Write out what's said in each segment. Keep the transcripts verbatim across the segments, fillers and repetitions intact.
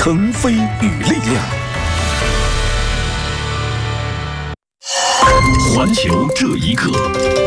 腾飞与力量。环球这一刻。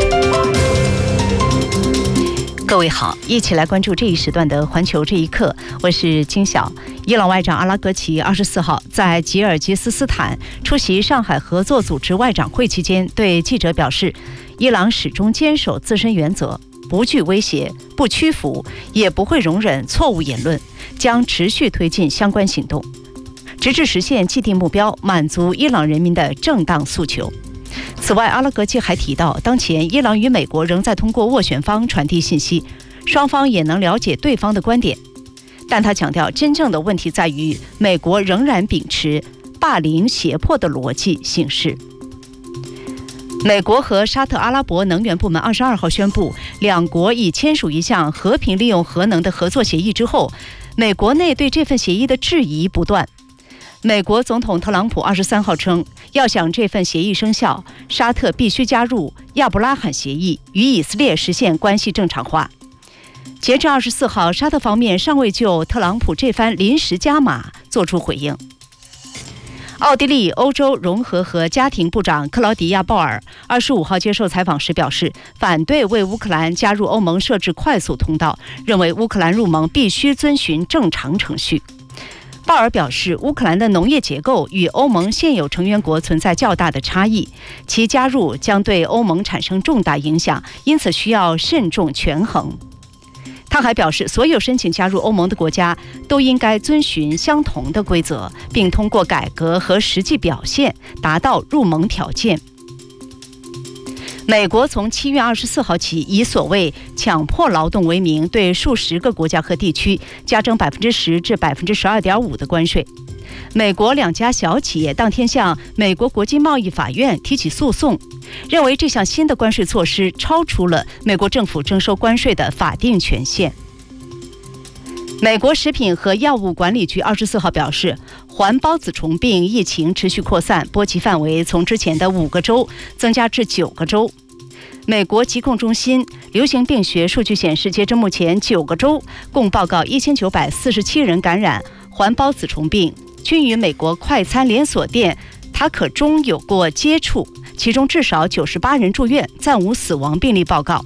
各位好，一起来关注这一时段的环球这一刻，我是金晓。伊朗外长阿拉格齐二十四号在吉尔吉斯斯坦出席上海合作组织外长会期间，对记者表示，伊朗始终坚守自身原则，不惧威胁，不屈服，也不会容忍错误言论，将持续推进相关行动，直至实现既定目标，满足伊朗人民的正当诉求。此外，阿拉格齐还提到，当前伊朗与美国仍在通过斡旋方传递信息，双方也能了解对方的观点。但他强调，真正的问题在于美国仍然秉持霸凌胁迫的逻辑行事。美国和沙特阿拉伯能源部门二十二号宣布，两国已签署一项和平利用核能的合作协议之后，美国内对这份协议的质疑不断。美国总统特朗普二十三号称，要想这份协议生效，沙特必须加入亚伯拉罕协议，与以色列实现关系正常化。截至二十四号，沙特方面尚未就特朗普这番临时加码作出回应。奥地利欧洲融合和家庭部长克劳迪亚·鲍尔二十五号接受采访时表示，反对为乌克兰加入欧盟设置快速通道，认为乌克兰入盟必须遵循正常程序。鲍尔表示，乌克兰的农业结构与欧盟现有成员国存在较大的差异，其加入将对欧盟产生重大影响，因此需要慎重权衡。他还表示，所有申请加入欧盟的国家都应该遵循相同的规则，并通过改革和实际表现达到入盟条件。美国从七月二十四号起，以所谓强迫劳动为名，对数十个国家和地区加征百分之十至百分之十二点五的关税。美国两家小企业当天向美国国际贸易法院提起诉讼，认为这项新的关税措施超出了美国政府征收关税的法定权限。美国食品和药物管理局二十四号表示，环孢子虫病疫情持续扩散，波及范围从之前的五个州增加至九个州。美国疾控中心流行病学数据显示，截至目前，九个州共报告一千九百四十七人感染环孢子虫病，均与美国快餐连锁店塔可中有过接触，其中至少九十八人住院，暂无死亡病例报告。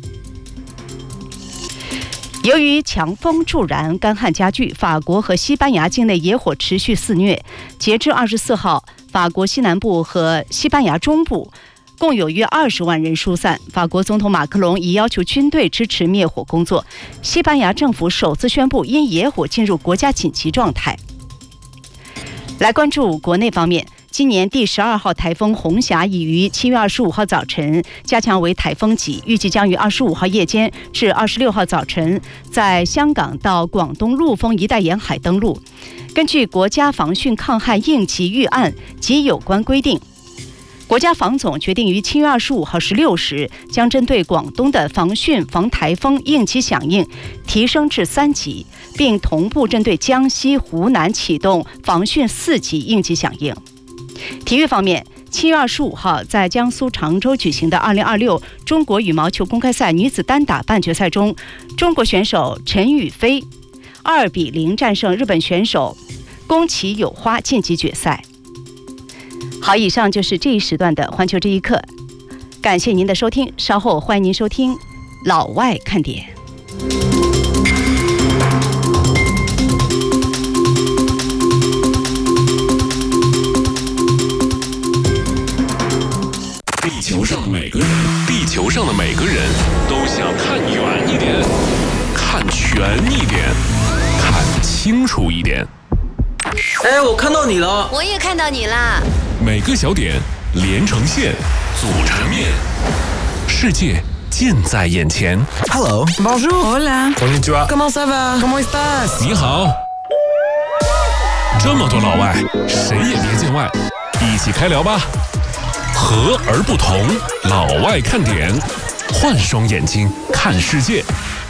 由于强风助燃，干旱加剧，法国和西班牙境内野火持续肆虐。截至二十四号，法国西南部和西班牙中部共有约二十万人疏散。法国总统马克龙已要求军队支持灭火工作。西班牙政府首次宣布因野火进入国家紧急状态。来关注国内方面，今年第十二号台风红霞已于七月二十五号早晨加强为台风级，预计将于二十五号夜间至二十六号早晨在香港到广东陆丰一带沿海登陆。根据国家防汛抗旱应急预案及有关规定，国家防总决定于七月二十五号十六时将针对广东的防汛防台风应急响应提升至三级，并同步针对江西、湖南启动防汛四级应急响应。体育方面，七月二十五号在江苏常州举行的二零二六中国羽毛球公开赛女子单打半决赛中，中国选手陈雨菲二比零战胜日本选手宫崎友花晋级决赛。好，以上就是这一时段的环球这一刻，感谢您的收听，稍后欢迎您收听老外看点。 地球上每个人，地球上的每个人都想看远一点，看全一点，看清楚一点。 哎，我看到你了， 我也看到你啦。 每个小点连成线，组成面，世界近在眼前。 Hello, bonjour, Hola, konnichiwa, comment ça va? Comment estás? 你好。这么多老外，谁也别见外，一起开聊吧。和而不同，老外看点，换双眼睛看世界。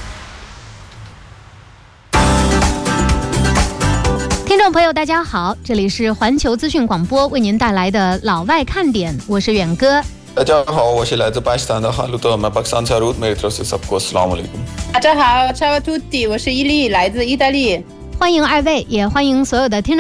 听众朋友大家好，这里是环球资讯广播为您带来的老外看点，我是远哥。 大家好，我是来自巴基斯坦的哈鲁特，मैं पाकिस्तान से हूँ, मेरी तरफ से सबको अस्सलाम वालेकुम。 大家好，ciao a tutti，我是伊利，来自意大利。 欢迎二位，也欢迎所有的听众